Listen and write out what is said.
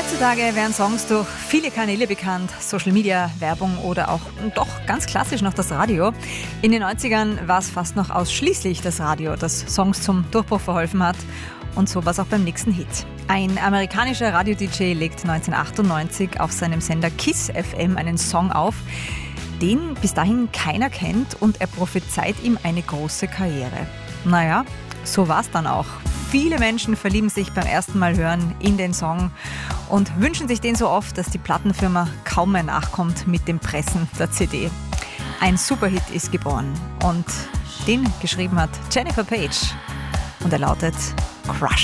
Heutzutage werden Songs durch viele Kanäle bekannt, Social Media, Werbung oder auch doch ganz klassisch noch das Radio. In den 90ern war es fast noch ausschließlich das Radio, das Songs zum Durchbruch verholfen hat. Und so war es auch beim nächsten Hit. Ein amerikanischer Radio-DJ legt 1998 auf seinem Sender KISS FM einen Song auf, den bis dahin keiner kennt, und er prophezeit ihm eine große Karriere. Naja, so war es dann auch. Viele Menschen verlieben sich beim ersten Mal hören in den Song und wünschen sich den so oft, dass die Plattenfirma kaum mehr nachkommt mit dem Pressen der CD. Ein Superhit ist geboren und den geschrieben hat Jennifer Page und er lautet Crush.